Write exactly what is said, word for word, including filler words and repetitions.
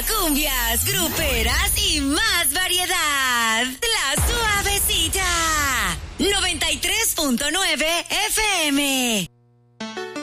cumbias, gruperas y más variedad. La Suavecita. noventa y tres punto nueve